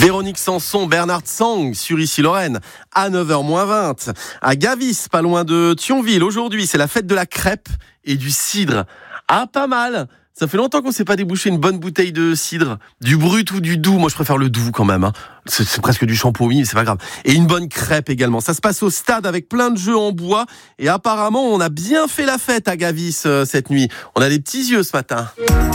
Véronique Sanson, Bernard Sang sur Issy-Lorraine à 9h-20. À Gavis, pas loin de Thionville. Aujourd'hui, c'est la fête de la crêpe et du cidre. Ah, pas mal. Ça fait longtemps qu'on ne s'est pas débouché une bonne bouteille de cidre. Du brut ou du doux. Moi, je préfère le doux quand même. Hein. C'est presque du champomis, mais c'est pas grave. Et une bonne crêpe également. Ça se passe au stade avec plein de jeux en bois. Et apparemment, on a bien fait la fête à Gavis cette nuit. On a des petits yeux ce matin.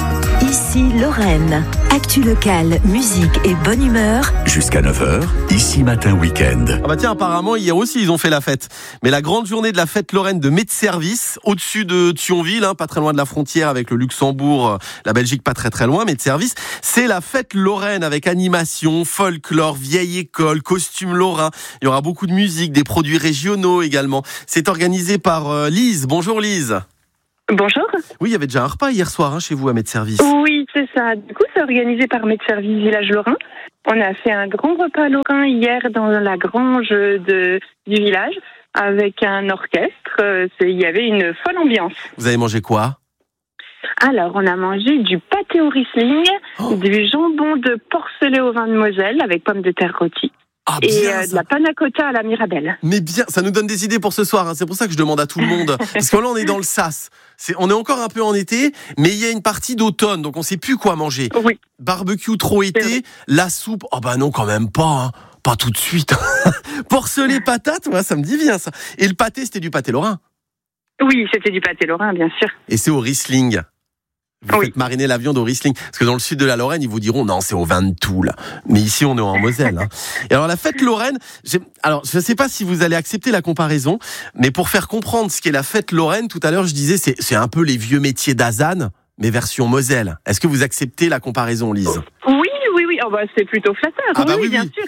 Issy-Lorraine. Actu locale, musique et bonne humeur. Jusqu'à 9h, Issy Matin Week-end. Ah bah tiens, apparemment, hier aussi, ils ont fait la fête. Mais la grande journée de la fête lorraine de Medservice, au-dessus de Thionville, pas très loin de la frontière avec le Luxembourg, la Belgique pas très très loin, Medservice, c'est la fête lorraine avec animation, folklore, vieille école, costume lorrain. Il y aura beaucoup de musique, des produits régionaux également. C'est organisé par Lise. Bonjour Lise. Bonjour. Oui, il y avait déjà un repas hier soir chez vous à Medservice. Oui, c'est ça. Du coup, c'est organisé par Medservice Village Lorrain. On a fait un grand repas lorrain hier dans la grange du village avec un orchestre. Il y avait une folle ambiance. Vous avez mangé quoi ? Alors, on a mangé du pâté au Riesling, du jambon de porcelet au vin de Moselle avec pommes de terre rôties. Ah, et bien, de la panna cotta à la Mirabelle. Mais bien, ça nous donne des idées pour ce soir. C'est pour ça que je demande à tout le monde. Parce que là, on est dans le sas. On est encore un peu en été, mais il y a une partie d'automne, donc on ne sait plus quoi manger. Oui. Barbecue trop été, la soupe, oh bah non, quand même pas. Pas tout de suite. Porcelet patate, ouais, ça me dit bien ça. Et le pâté, c'était du pâté lorrain. Oui, c'était du pâté lorrain, bien sûr. Et c'est au Riesling. Vous faites mariner la viande au Riesling. Parce que dans le sud de la Lorraine, ils vous diront, non, c'est au vin de tout, là. Mais ici, on est en Moselle. Et alors, la fête lorraine, je ne sais pas si vous allez accepter la comparaison, mais pour faire comprendre ce qu'est la fête lorraine, tout à l'heure, je disais, c'est un peu les vieux métiers d'Azanne, mais version Moselle. Est-ce que vous acceptez la comparaison, Lise ? Oui. Oh, bah, c'est plutôt flatteur. Ah bah oui, bien sûr.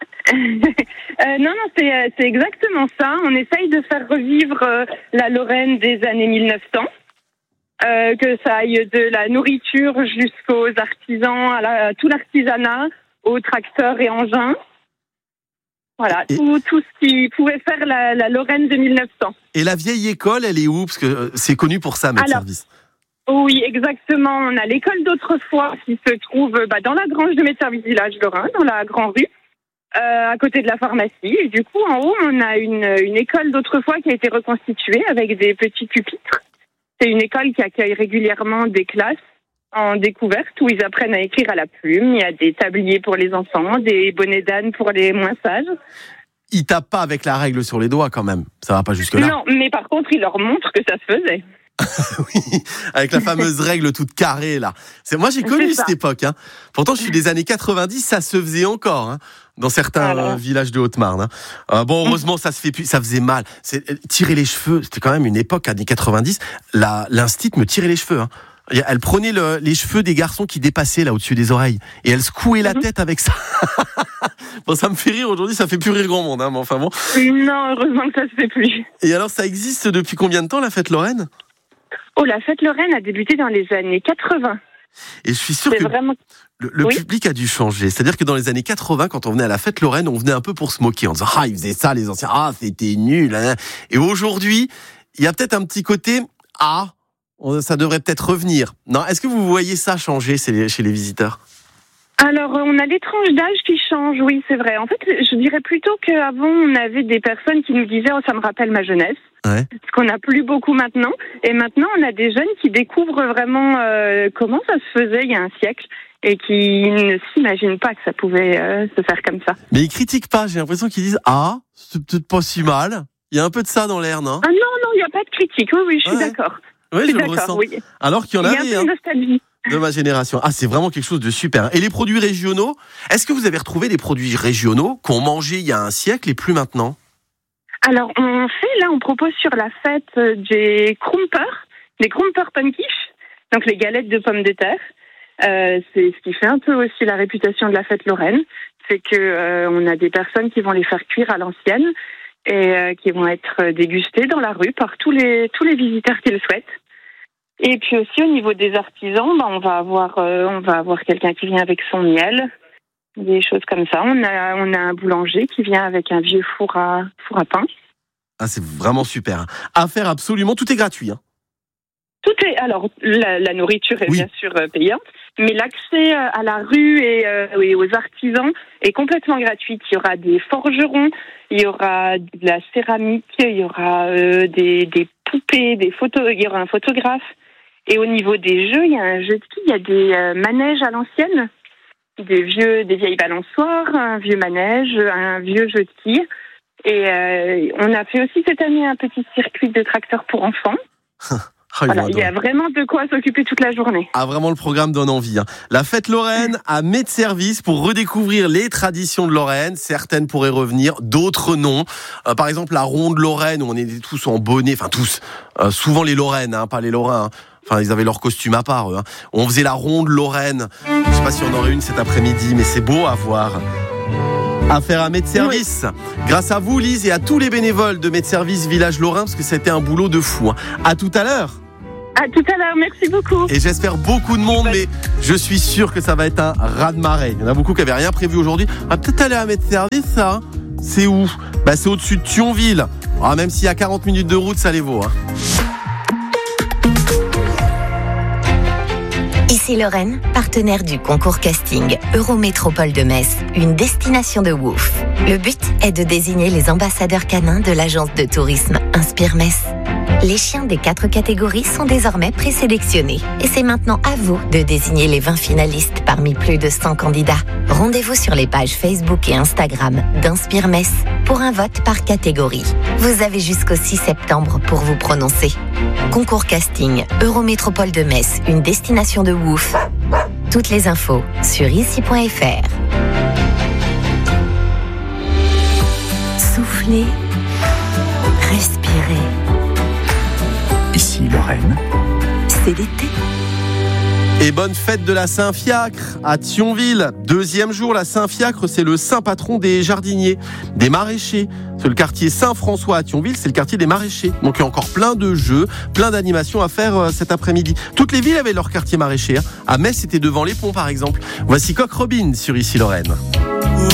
Non, c'est exactement ça. On essaye de faire revivre la Lorraine des années 1900. Que ça aille de la nourriture jusqu'aux artisans, à tout l'artisanat, aux tracteurs et engins. Voilà, tout ce qui pouvait faire la Lorraine de 1900. Et la vieille école, elle est où ? Parce que c'est connu pour ça, Medservice. Oui, exactement. On a l'école d'autrefois qui se trouve dans la grange de Medservice Village Lorrain, dans la grande rue, à côté de la pharmacie. Et du coup, en haut, on a une école d'autrefois qui a été reconstituée avec des petits pupitres. C'est une école qui accueille régulièrement des classes en découverte où ils apprennent à écrire à la plume. Il y a des tabliers pour les enfants, des bonnets d'âne pour les moins sages. Ils tapent pas avec la règle sur les doigts quand même. Ça va pas jusque-là. Non, mais par contre, ils leur montrent que ça se faisait. Oui, avec la fameuse règle toute carrée là. Moi j'ai connu cette époque. Pourtant je suis des années 90, ça se faisait encore dans certains villages de Haute-Marne. Bon, heureusement ça se fait plus, ça faisait mal. Tirer les cheveux, c'était quand même une époque années 90. L'instit me tirait les cheveux. Elle prenait les cheveux des garçons qui dépassaient là au-dessus des oreilles et elle secouait la tête avec ça. Bon, ça me fait rire aujourd'hui, ça fait plus rire grand monde. Mais enfin bon. Non, heureusement que ça se fait plus. Et alors ça existe depuis combien de temps la fête lorraine ? Oh, la fête lorraine a débuté dans les années 80. Et je suis sûr que le public a dû changer. C'est-à-dire que dans les années 80, quand on venait à la fête lorraine, on venait un peu pour se moquer en disant « Ah, ils faisaient ça, les anciens. Ah, c'était nul. » Et aujourd'hui, il y a peut-être un petit côté « Ah, ça devrait peut-être revenir. » Non, est-ce que vous voyez ça changer chez les visiteurs ? Alors, on a les tranches d'âge qui changent, oui, c'est vrai. En fait, je dirais plutôt qu'avant, on avait des personnes qui nous disaient « Oh, ça me rappelle ma jeunesse ». Ouais. Ce qu'on n'a plus beaucoup maintenant. Et maintenant, on a des jeunes qui découvrent vraiment comment ça se faisait il y a un siècle et qui ne s'imaginent pas que ça pouvait se faire comme ça. Mais ils critiquent pas, j'ai l'impression qu'ils disent « Ah, c'est peut-être pas si mal ». Il y a un peu de ça dans l'air, non ? Ah non, il n'y a pas de critique. Oui, je suis d'accord. Oui, je le ressens. Oui. Alors qu'il y en avait. Il y a un peu de nostalgie. De ma génération. Ah, c'est vraiment quelque chose de super. Et les produits régionaux, est-ce que vous avez retrouvé des produits régionaux qu'on mangeait il y a un siècle et plus maintenant ? Alors, on propose sur la fête des Krumper punkish, donc les galettes de pommes de terre. C'est ce qui fait un peu aussi la réputation de la fête lorraine, c'est que on a des personnes qui vont les faire cuire à l'ancienne et qui vont être dégustées dans la rue par tous les visiteurs qui le souhaitent. Et puis aussi au niveau des artisans, on va avoir quelqu'un qui vient avec son miel, des choses comme ça. On a un boulanger qui vient avec un vieux four à pain. Ah, c'est vraiment super. À faire absolument, tout est gratuit. tout est. Alors, la nourriture est bien sûr payante, mais l'accès à la rue et aux artisans est complètement gratuit. Il y aura des forgerons, il y aura de la céramique, il y aura des poupées, des photos, il y aura un photographe. Et au niveau des jeux, il y a un jeu de ski, il y a des manèges à l'ancienne, des vieilles balançoires, un vieux manège, un vieux jeu de ski. Et on a fait aussi cette année un petit circuit de tracteurs pour enfants. Voilà, il y a vraiment de quoi s'occuper toute la journée. Ah, vraiment, le programme donne envie. La fête Lorraine à Metz-Service pour redécouvrir les traditions de Lorraine. Certaines pourraient revenir, d'autres non. Par exemple, la ronde Lorraine où on était tous en bonnet, enfin tous, souvent les Lorraines, pas les Lorrains. Enfin, ils avaient leur costume à part, eux. On faisait la ronde Lorraine. Je sais pas si on aurait une cet après-midi, mais c'est beau à voir. Affaire à Metz-Service. Grâce à vous, Lise, et à tous les bénévoles de Metz-Service Village Lorrain, parce que c'était un boulot de fou. À tout à l'heure. À tout à l'heure, merci beaucoup. Et j'espère beaucoup de monde, mais je suis sûr que ça va être un raz-de-marée. Il y en a beaucoup qui n'avaient rien prévu aujourd'hui. On va peut-être aller à Metz-Service, ça. C'est où ? C'est au-dessus de Thionville. Même s'il y a 40 minutes de route, ça les vaut. Ici Lorraine, partenaire du concours casting Eurométropole de Metz, une destination de ouf. Le but est de désigner les ambassadeurs canins de l'agence de tourisme Inspire Metz. Les chiens des 4 catégories sont désormais présélectionnés et c'est maintenant à vous de désigner les 20 finalistes parmi plus de 100 candidats. Rendez-vous sur les pages Facebook et Instagram d'Inspire Metz pour un vote par catégorie. Vous avez jusqu'au 6 septembre pour vous prononcer. Concours casting Eurométropole de Metz, une destination de ouf. Toutes les infos sur ici.fr. Soufflez, respirez. Ici Lorraine, C'est l'été. Et bonne fête de la Saint-Fiacre à Thionville. 2e jour, la Saint-Fiacre, c'est le saint patron des jardiniers, des maraîchers. C'est le quartier Saint-François à Thionville, c'est le quartier des maraîchers. Donc il y a encore plein de jeux, plein d'animations à faire cet après-midi. Toutes les villes avaient leur quartier maraîcher. À Metz, c'était devant les ponts par exemple. Voici Coq Robin sur Ici Lorraine.